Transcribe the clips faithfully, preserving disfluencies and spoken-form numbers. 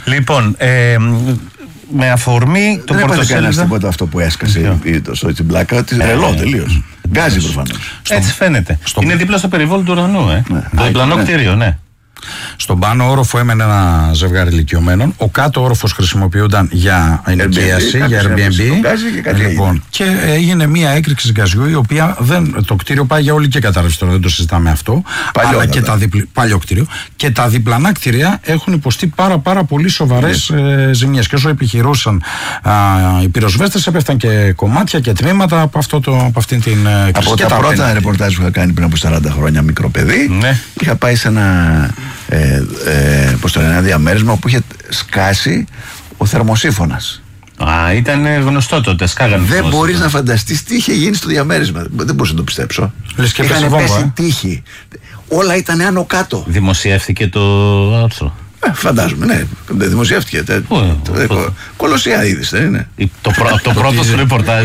Λοιπόν, ε, με αφορμή το πρωτοσέλιδο. Δεν έπαθε τίποτα αυτό που έσκασε στην πλάκα, ότι ρελό τελείως. Γκάζι προφανώς. Έτσι φαίνεται. στο... Είναι δίπλα στο περιβόλι του ουρανού, ε. Ναι. Το διπλανό ναι. κτίριο, ναι. Στον πάνω όροφο έμενε ένα ζευγάρι ηλικιωμένων. Ο κάτω όροφος χρησιμοποιούνταν για ενοικίαση, για Airbnb. Και, λοιπόν, και έγινε μια έκρηξη γκαζιού, η οποία δεν, το κτίριο πάει για ολική κατάρρευση τώρα, δεν το συζητάμε αυτό. Παλιό, αλλά και τα διπλ, παλιό κτίριο. Και τα διπλανά κτίρια έχουν υποστεί πάρα, πάρα πολύ σοβαρές ε, ζημιές. Και όσο επιχειρούσαν α, οι πυροσβέστες, έπεφταν και κομμάτια και τμήματα από, αυτό το, από αυτήν την ε, από τα, τα πρώτα ρεπορτάζ που είχα κάνει πριν από σαράντα χρόνια, μικρό παιδί, ναι. είχα πάει σε ένα. Ε, ε, πώς το λένε, ένα διαμέρισμα που είχε σκάσει ο θερμοσύφωνας. Α, ήταν γνωστό τότε, σκάγανε. Δεν μπορείς να φανταστείς τι είχε γίνει στο διαμέρισμα. Δεν μπορούσα να το πιστέψω. Είχαν πέσει ε? τείχη. Όλα ήταν άνω κάτω. Δημοσιεύτηκε το άρθρο. Ε, φαντάζομαι, ναι. Δεν δημοσιεύτηκε. Κολοσσιά είδηση, δεν είναι. Το πρώτο σου ρεπορτάζ.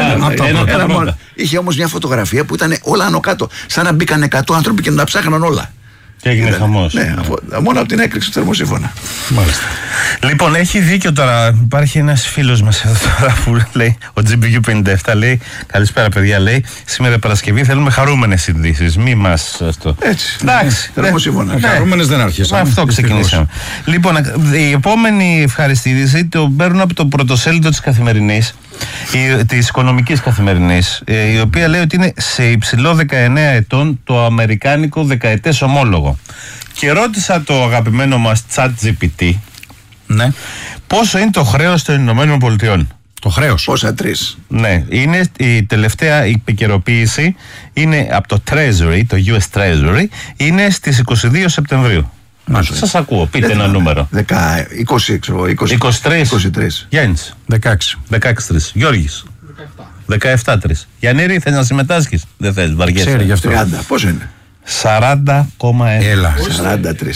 Είχε όμως μια φωτογραφία που ήταν όλα άνω κάτω. Σαν να μπήκαν εκατό άνθρωποι και να τα ψάχναν όλα. Και έγινε χαμός. Ναι, αφού, μόνο από την έκρηξη του θερμοσύφωνα. Μάλιστα. Λοιπόν, έχει δίκιο τώρα. Υπάρχει ένας φίλος μας εδώ τώρα που λέει, ο τζι μπι γιου πενήντα επτά λέει, καλησπέρα παιδιά, λέει, σήμερα Παρασκευή θέλουμε χαρούμενες ειδήσεις. Μη μας αυτό. Έτσι. Εντάξει. Θερμοσύφωνα. Ναι. Χαρούμενες δεν αρχίσαμε. Αυτό ξεκινήσαμε. Λοιπόν, η επόμενη ευχαριστήριση το παίρνουν από το πρωτοσέλιδο της Καθημερινής, της Οικονομικής Καθημερινής, η οποία λέει ότι είναι σε υψηλό δεκαεννέα ετών το αμερικάνικο δεκαετές ομόλογο. Και ρώτησα το αγαπημένο μας ChatGPT, ναι, πόσο είναι το χρέος των Ηνωμένων Πολιτειών. Το χρέος. Πόσα τρεις. Ναι, είναι η τελευταία επικαιροποίηση, είναι από το Treasury, το γιου ες Treasury, είναι στις είκοσι δύο Σεπτεμβρίου. Μάλιστα. Σας ακούω, πείτε ένα νούμερο. είκοσι, ξέρω, είκοσι, είκοσι τρία. είκοσι τρία. Γιάννης. δεκαέξι. δεκαέξι τρία. Γιώργης. δεκαεπτά τρία. Γιαννήρη, θες να συμμετάσχεις? Δεν θες, βαριέσαι. Ξέρει γι' αυτό. τριάντα. Πόσο είναι? σαράντα κόμμα ένα. Έλα. σαράντα τρία.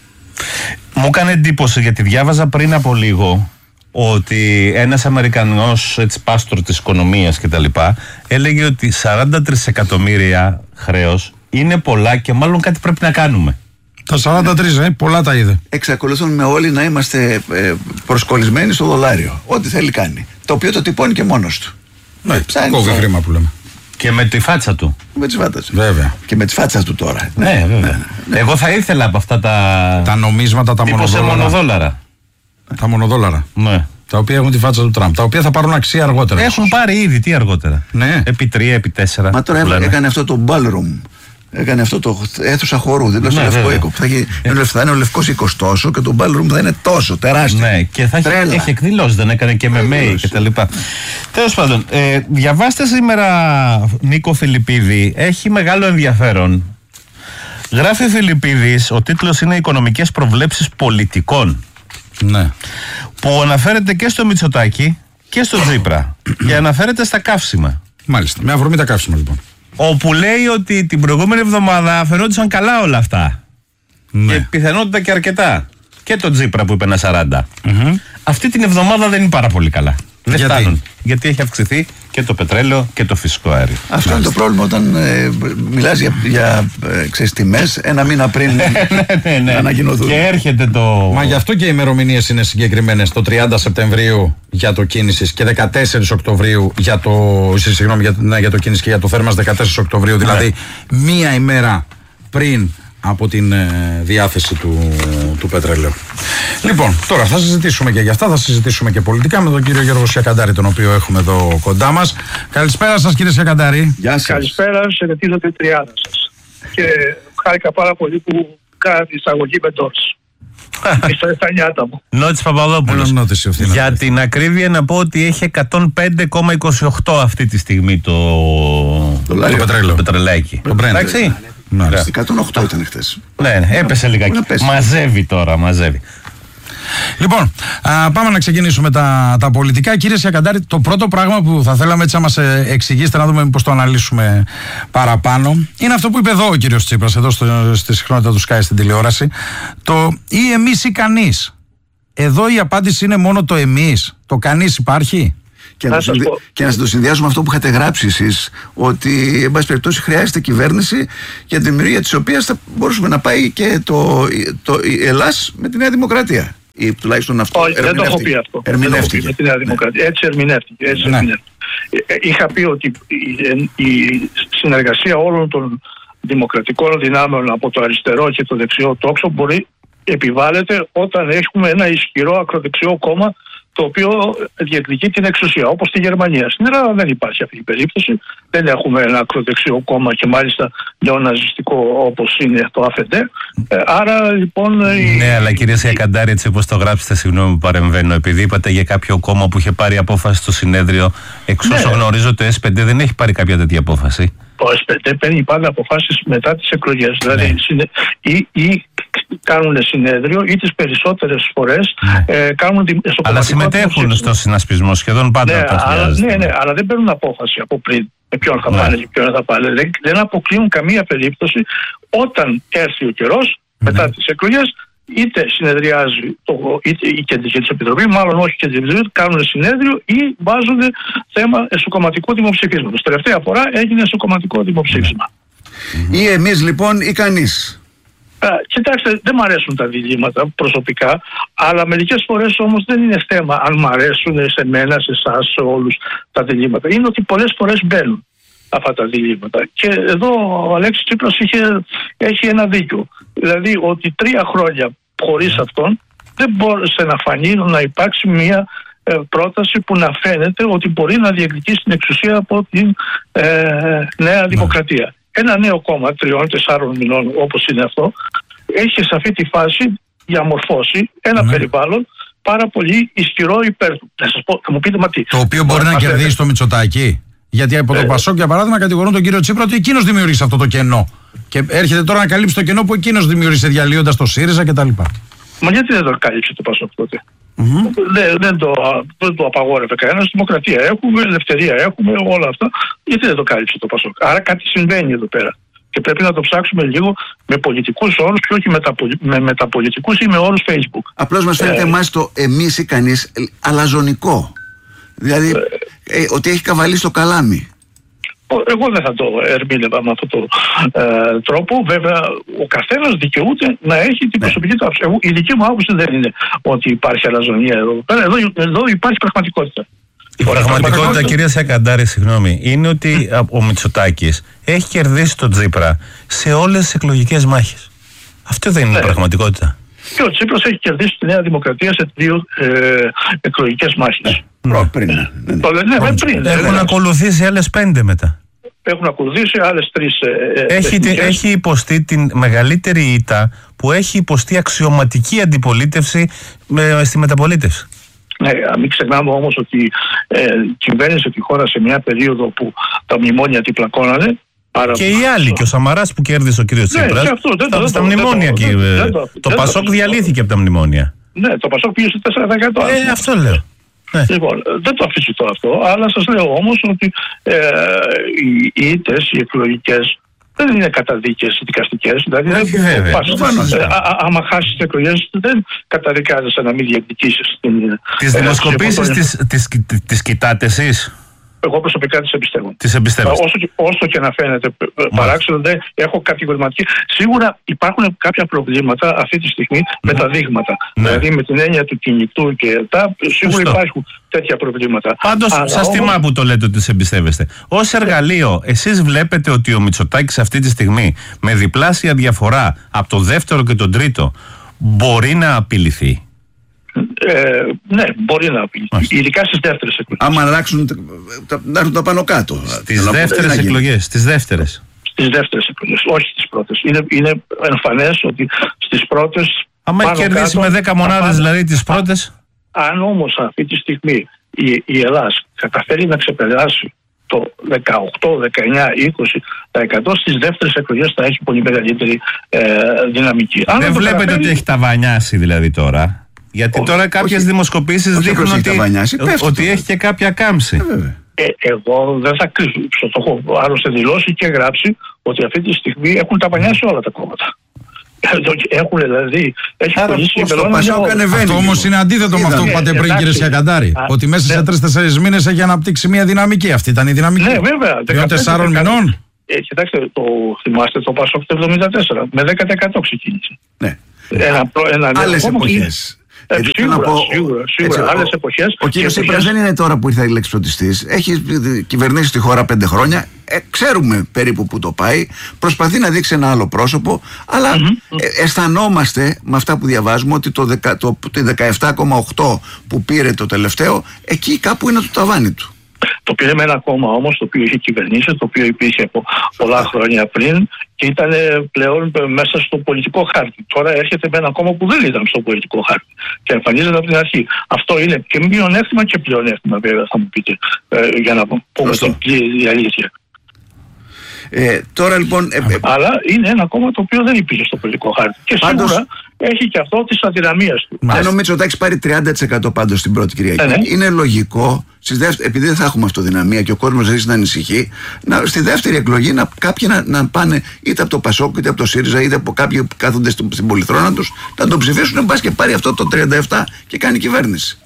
Μου έκανε εντύπωση γιατί διάβαζα πριν από λίγο ότι ένας Αμερικανός έτσι, πάστορ της οικονομίας και τα λοιπά έλεγε ότι σαράντα τρία εκατομμύρια χρέος είναι πολλά και μάλλον κάτι πρέπει να κάνουμε. Τα σαράντα τρία, ε, πολλά τα είδε. Εξακολουθούμε όλοι να είμαστε ε, προσκολλισμένοι στο δολάριο. Ό,τι θέλει κάνει. Το οποίο το τυπώνει και μόνος του. Ναι, ψάχνει κόβει το- χρήμα που λέμε. Και με τη φάτσα του. Με τις φάτσες. Βέβαια. Και με τις φάτσες του τώρα. Ναι, βέβαια. Εγώ θα ήθελα από αυτά τα. Τα νομίσματα, τα τύπου σε μονοδόλαρα. μονοδόλαρα. Τα μονοδόλαρα. Ναι. Τα οποία έχουν τη φάτσα του Τραμπ. Τα οποία θα πάρουν αξία αργότερα. Έχουν πάρει ήδη, τι αργότερα. Ναι. Επί τρία, επί τέσσερα. Μα τώρα που λένε. έκανε αυτό το ballroom. Έκανε αυτό το αίθουσα χορού δίπλα στο Ναι, Λευκό βέβαια. Οίκο. Που θα, έχει, θα είναι ο Λευκός Οίκος τόσο και το ballroom θα είναι τόσο τεράστιο. Ναι, και θα έχει, Τρέλα. έχει εκδηλώσει, δεν έκανε και με mail και τα λοιπά. Τέλος πάντων, ε, διαβάστε σήμερα Νίκο Φιλιππίδη, έχει μεγάλο ενδιαφέρον. Γράφει ο Φιλιππίδης, ο τίτλος είναι «Οικονομικές προβλέψεις πολιτικών», Ναι. που αναφέρεται και στο Μητσοτάκη και στο Τσίπρα και αναφέρεται στα καύσιμα. Μάλιστα. Με αφορμή τα καύσιμα λοιπόν. Όπου λέει ότι την προηγούμενη εβδομάδα φαινόντουσαν καλά όλα αυτά. Ναι. Και πιθανότητα και αρκετά. Και το Τσίπρα που είπε ένα σαράντα. Mm-hmm. Αυτή την εβδομάδα δεν είναι πάρα πολύ καλά. Δεν Γιατί? φτάνουν. Γιατί έχει αυξηθεί και το πετρέλαιο και το φυσικό αέριο. Αυτό είναι το πρόβλημα όταν ε, μιλάς για, για ε, ξέρεις, τιμές ένα μήνα πριν ναι, ναι. να ανακοινωθούν. Και έρχεται το. Μα γι' αυτό και οι ημερομηνίες είναι συγκεκριμένες. Το τριάντα Σεπτεμβρίου για το κίνησης και δεκατέσσερα Οκτωβρίου για το. Συγγνώμη, για, ναι, για το κίνηση και για το θέρμας δεκατέσσερα Οκτωβρίου. Δηλαδή μία ημέρα πριν από την ε, διάθεση του, του πετρελαίου. Λοιπόν, τώρα θα συζητήσουμε και για αυτά, θα συζητήσουμε και πολιτικά με τον κύριο Γιώργο Σιακαντάρη, τον οποίο έχουμε εδώ κοντά μας. Καλησπέρα σας κύριε Σιακαντάρη. Γεια σας. Καλησπέρα, χαιρετίζω την τριάδα σας. Και χάρηκα πάρα πολύ που κάνατε εισαγωγή με ντόρς. Είστε στα νιάτα μου. Νότης Παπαδόπουλος. Ένα νότης ευθύνη. Για την ακρίβεια να πω ότι έχει εκατόν πέντε κόμμα είκοσι οκτώ αυτή τη στιγμή το, Δολάριο. Το πετρέλαιο. το πετρελαϊκή. Το Brent. Εντάξει. Μάλιστα. εκατόν οκτώ ήταν χθες. Ναι, ναι, έπεσε λιγάκι. να πέσει. Μαζεύει τώρα, μαζεύει. Λοιπόν, α, πάμε να ξεκινήσουμε τα, τα πολιτικά. Κύριε Σιακαντάρη, το πρώτο πράγμα που θα θέλαμε έτσι να μας ε, εξηγήσετε, να δούμε πώς το αναλύσουμε παραπάνω, είναι αυτό που είπε εδώ ο κύριος Τσίπρας, εδώ στο, στη συχνότητα του Sky στην τηλεόραση. Το ή εμείς ή κανείς. Εδώ η απάντηση είναι μόνο το εμείς. Το κανείς υπάρχει. Και να, Να σας συνδυ... πω. και να το συνδυάσουμε αυτό που είχατε γράψει εσείς, ότι εν πάση περιπτώσει χρειάζεται κυβέρνηση για τη δημιουργία της οποίας θα μπορούσαμε να πάει και το, το, η Ελλάς με τη Νέα Δημοκρατία. Ή τουλάχιστον αυτό. Όχι, δεν το έχω πει αυτό. Ερμηνεύτηκε. Με τη Νέα Δημοκρατία. Ναι. Έτσι ερμηνεύτηκε. Έτσι Ναι. ερμηνεύτηκε. Είχα πει ότι η, η συνεργασία όλων των δημοκρατικών δυνάμεων από το αριστερό και το δεξιό τόξο μπορεί επιβάλλεται όταν έχουμε ένα ισχυρό ακροδεξιό κόμμα το οποίο διεκδικεί την εξουσία, όπως στη Γερμανία. Στην Ελλάδα δεν υπάρχει αυτή η περίπτωση. Δεν έχουμε ένα ακροδεξιό κόμμα και μάλιστα νεοναζιστικό όπως είναι το ΑΦΕΝΤΕ. Άρα λοιπόν. Ναι, η... αλλά κύριε Σιακαντάρη, έτσι όπως το γράψετε, συγγνώμη που παρεμβαίνω, επειδή είπατε για κάποιο κόμμα που είχε πάρει απόφαση στο συνέδριο, εξ όσο ναι. γνωρίζω το ες πέντε δεν έχει πάρει κάποια τέτοια απόφαση. Το ες πέντε παίρνει πάντα αποφάσεις μετά τις εκλογές. Ναι. Δηλαδή συνε... ή, ή κάνουν συνέδριο ή τις περισσότερες φορές ναι. ε, κάνουν δι... αλλά συμμετέχουν στο συνασπισμό σχεδόν πάντα. Ναι, αλλά, ναι, ναι, αλλά δεν παίρνουν απόφαση από πριν με ποιον θα ναι. πάνε και ποιον θα πάνε. Δεν, δεν αποκλείουν καμία περίπτωση όταν έρθει ο καιρός ναι. μετά τις εκλογές, είτε συνεδριάζει το, είτε η Κεντρική της Επιτροπή, μάλλον όχι η Κεντρική της Επιτροπή, κάνουν συνέδριο ή βάζουν θέμα εσωκομματικού δημοψηφίσματος. Τελευταία φορά έγινε εσωκομματικό δημοψήφισμα. Mm-hmm. Ή εμείς λοιπόν ή κανείς. Α, κοιτάξτε, δεν μ' αρέσουν τα διλήμματα προσωπικά, αλλά μερικές φορές όμως δεν είναι θέμα αν μ' αρέσουν σε μένα, σε εσάς, σε όλους τα διλήμματα. Είναι ότι πολλές φορές μπαίνουν αυτά τα διλήμματα. Και εδώ ο Αλέξης Τσίπρας είχε, έχει ένα δίκιο. Δηλαδή ότι τρία χρόνια χωρίς αυτόν δεν μπόρεσε να φανεί να υπάρξει μια ε, πρόταση που να φαίνεται ότι μπορεί να διεκδικήσει την εξουσία από την ε, Νέα Δημοκρατία. Ένα νέο κόμμα τριών, τεσσάρων μηνών όπως είναι αυτό, έχει σε αυτή τη φάση διαμορφώσει ένα ναι. περιβάλλον πάρα πολύ ισχυρό υπέρ του. Θα σας πω, θα μου πείτε μα τι. Το οποίο μπορεί να κερδίσει το Μητσοτάκη. Γιατί από το ε, Πασόκ, για παράδειγμα, κατηγορούν τον κύριο Τσίπρα ότι εκείνος δημιούργησε αυτό το κενό. Και έρχεται τώρα να καλύψει το κενό που εκείνος δημιούργησε διαλύοντας το ΣΥΡΙΖΑ κτλ. Μα γιατί δεν το κάλυψε το Πασόκ τότε. Mm-hmm. Δεν, δεν, το, δεν το απαγόρευε κανένας. Δημοκρατία έχουμε, ελευθερία έχουμε, όλα αυτά. Γιατί δεν το κάλυψε το Πασόκ. Άρα κάτι συμβαίνει εδώ πέρα. Και πρέπει να το ψάξουμε λίγο με πολιτικούς όρους και όχι μεταπολι... με μεταπολιτικούς ή με όρους Facebook. Απλώς μας φαίνεται ε, εμάς το εμείς ή κανείς αλαζονικό. Δηλαδή ε, ε, ότι έχει καβαλήσει το καλάμι. Εγώ δεν θα το ερμήνευα με αυτόν τον ε, τρόπο. Βέβαια, ο καθένας δικαιούται να έχει την προσωπική του άποψη. Η δική μου άποψη δεν είναι ότι υπάρχει αλαζονία εδώ. Εδώ, εδώ υπάρχει πραγματικότητα. Η πραγματικότητα, κυρία Σιακαντάρη, συγγνώμη, είναι ότι ο Μητσοτάκης έχει κερδίσει τον Τσίπρα σε όλες τις εκλογικές μάχες. Αυτό δεν είναι ναι. η πραγματικότητα. Και ο Τσίπρας έχει κερδίσει τη Νέα Δημοκρατία σε δύο ε, εκλογικές μάχες. Ναι. Πριν. Ναι, ναι. Το, ναι, ναι, πριν. Έχουν ναι. ακολουθήσει άλλες πέντε μετά. Έχουν ακολουθήσει άλλες τρεις. Ε, έχει, έχει υποστεί την μεγαλύτερη ήττα που έχει υποστεί αξιωματική αντιπολίτευση με, στη μεταπολίτευση. Ναι, μην ξεχνάμε όμως ότι ε, κυβέρνησε τη χώρα σε μια περίοδο που τα μνημόνια τι πλακώνανε. Άρα και οι άλλοι, και ο Σαμαράς που κέρδισε ο κύριος ναι, Τσίπρας, στα, στα μνημόνια και το, το, το Πασόκ διαλύθηκε από τα μνημόνια. Ναι, το Πασόκ πήγε στο τέσσερα τοις εκατό. Ε, αυτό λέω. Ναι. Λοιπόν, δεν το αφήσω αυτό, αλλά σας λέω όμως ότι ε, οι ήττες, οι εκλογικές, δεν είναι καταδίκες δικαστικές. Δηλαδή, όχι, βέβαια. Πας, ε, α, α, άμα χάσεις τις εκλογές, δεν καταδικάζεσαι να μην διεκδικήσεις την. Τις ε, δημοσκοπήσεις τις, τις, τις, τις κοιτάτε εσείς? Εγώ προσωπικά τις εμπιστεύω. Τις εμπιστεύεστε. Όσο, όσο και να φαίνεται παράξενο, δεν έχω κατηγορηματική. Σίγουρα υπάρχουν κάποια προβλήματα αυτή τη στιγμή mm. με τα δείγματα. Ναι. Δηλαδή με την έννοια του κινητού και τα. Σίγουρα Ωστό. υπάρχουν τέτοια προβλήματα. Πάντως, σας όμως... τιμά που το λέτε ότι τις εμπιστεύεστε. Ως εργαλείο, εσείς βλέπετε ότι ο Μητσοτάκης αυτή τη στιγμή με διπλάσια διαφορά από το δεύτερο και τον τρίτο μπορεί να απειληθεί? Ε, ναι, μπορεί να πει. Ειδικά στις δεύτερες εκλογές. Άμα αλλάξουν, να έρθουν τα πάνω κάτω. Στις δεύτερες εκλογές. Στις δεύτερες. Στις δεύτερες εκλογές, όχι στις πρώτες. Είναι, είναι εμφανές ότι στις πρώτες. Άμα έχει κερδίσει με δέκα μονάδες, δηλαδή τις πρώτες. Αν όμως αυτή τη στιγμή η, η Ελλάδα καταφέρει να ξεπεράσει το δεκαοκτώ, δεκαεννιά, είκοσι τοις εκατό στις δεύτερες εκλογές θα έχει πολύ μεγαλύτερη ε, δυναμική. Δεν βλέπετε καταφέρει... ότι έχει ταβανιάσει δηλαδή τώρα? Γιατί όχι, τώρα κάποιες όχι, δημοσκοπήσεις όχι, δείχνουν ότι, ότι έχει και κάποια κάμψη. Ε, ε, εγώ δεν θα κρύψω. Το έχω άλλωστε δηλώσει και γράψει ότι αυτή τη στιγμή έχουν ταβανιάσει όλα τα κόμματα. Έχουν δηλαδή. Έχει κολλήσει το Πασόκ ανεβαίνει. Αυτό όμως είναι αντίθετο με αυτό που είπατε πριν, κύριε Σιακαντάρη. Ότι μέσα σε τρεις-τέσσερις μήνες έχει αναπτύξει μια δυναμική. Αυτή ήταν η δυναμική. Ναι, βέβαια. Δύο τεσσάρων μηνών. Ε, κοιτάξτε, το θυμάστε το Πασόκ το εβδομήντα τέσσερα. Με δέκα τοις εκατό ξεκίνησε. Ναι. Ένα, ένα άλλες εποχές. Ε, σίγουρα, πω, σίγουρα, σίγουρα. Άλλες εποχές. Ο κύριος Τσίπρας δεν είναι τώρα που ήρθε η λέξη λεξιπτωτιστής. Έχει κυβερνήσει τη χώρα πέντε χρόνια. Ε, ξέρουμε περίπου που το πάει. Προσπαθεί να δείξει ένα άλλο πρόσωπο. Αλλά mm-hmm. ε, αισθανόμαστε με αυτά που διαβάζουμε ότι το, δεκα, το, το δεκαεπτά κόμμα οκτώ που πήρε το τελευταίο, εκεί κάπου είναι το ταβάνι του. Το πήρε με ένα κόμμα όμως το οποίο είχε κυβερνήσει, το οποίο υπήρχε από πολλά χρόνια πριν και ήταν πλέον μέσα στο πολιτικό χάρτη. Τώρα έρχεται με ένα κόμμα που δεν ήταν στο πολιτικό χάρτη και εμφανίζεται από την αρχή. Αυτό είναι και μειονέκτημα και πλεονέκτημα, βέβαια, θα μου πείτε, ε, για να πούμε την αλήθεια. Ε, τώρα λοιπόν. Ε, ε, Αλλά είναι ένα κόμμα το οποίο δεν υπήρχε στο πολιτικό χάρτη. Και πάντως, σίγουρα έχει και αυτό τη αδυναμία του. Αν ο Μητσοτάκης πάρει τριάντα τοις εκατό πάντως στην πρώτη Κυριακή, ε, ναι. είναι λογικό, δεύτερη, επειδή δεν θα έχουμε αυτοδυναμία και ο κόσμος δεν να ανησυχεί, να, στη δεύτερη εκλογή να, κάποιοι να, να πάνε είτε από το Πασόκ, είτε από το ΣΥΡΙΖΑ, είτε από κάποιοι που κάθονται στην, στην πολυθρόνα τους, να τον ψηφίσουν, μπας και πάρει αυτό το τριάντα επτά και κάνει κυβέρνηση.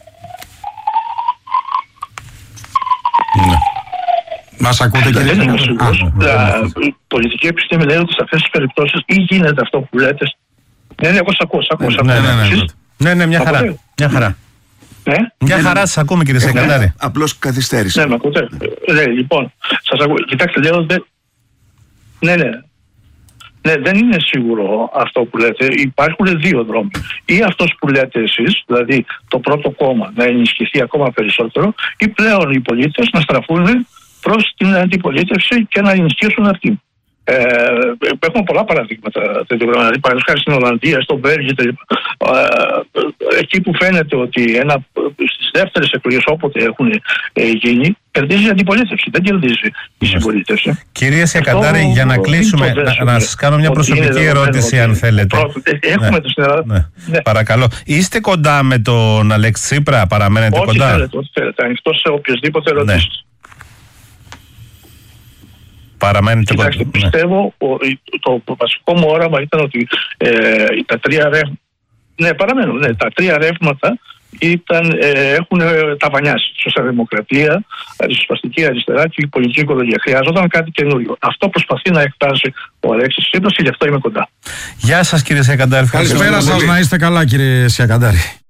Ναι. Μας ακούτε, κύριε? Δεν είμαι σίγουρος. Η πολιτική επιστήμη λέει ότι σε αυτές τις περιπτώσεις ή γίνεται αυτό που λέτε. Ναι, ναι, εγώ σας ακούω, σας ακούω. Ναι, ναι, ναι, ναι, ναι, μια χαρά. Μια χαρά. Ναι. Μια χαρά σας ακούμε, κύριε Σεκαντάρη. Απλώς καθυστέρησε. Ναι, με ακούτε. Ναι, λοιπόν, σας ακούω. Κοιτάξτε, λέω ότι. Ναι, ναι. Ναι, δεν είναι σίγουρο αυτό που λέτε. Υπάρχουν δύο δρόμοι. Ή αυτός που λέτε εσείς, δηλαδή το πρώτο κόμμα να ενισχυθεί ακόμα περισσότερο, ή πλέον οι πολίτες να στραφούν προς την αντιπολίτευση και να ενισχύσουν αυτή. Ε, έχουμε πολλά παραδείγματα. Δηλαδή, παραδείγματος στην Ολλανδία, στο Βέλγιο, ε, εκεί που φαίνεται ότι ένα, στις δεύτερες εκλογές όποτε έχουν ε, γίνει, κερδίζει η αντιπολίτευση, δεν κερδίζει η συμπολίτευση. Κυρία Σεκαντάρη, για να κλείσουμε, να, να σας κάνω μια προσωπική ερώτηση, είναι, αν θέλετε. Έχουμε ναι, το στην Ελλάδα. Ναι. Ναι. Παρακαλώ. Είστε κοντά με τον Αλέξη Τσίπρα, παραμένετε ό,τι κοντά? Θέλετε, ό,τι θέλετε. Ανοιχτό σε οποιασδήποτε ερωτήσεις. Ναι. Παραμένετε κοντά. Κοιτάξτε, πιστεύω ότι το, το βασικό μου όραμα ήταν ότι ε, τα τρία ρεύματα. Ναι, παραμένω. Ναι, τα τρία ρεύματα ήταν, ε, έχουν ταβανιάσει. Σοσιαλδημοκρατία, ριζοσπαστική αριστερά και η πολιτική οικολογία. Χρειαζόταν κάτι καινούριο. Αυτό προσπαθεί να εκφράσει ο Αλέξης Τσίπρας και γι' αυτό είμαι κοντά. Γεια σας, κύριε Σεκαντάρη. Καλησπέρα σας, να είστε καλά, κύριε Σεκαντάρη.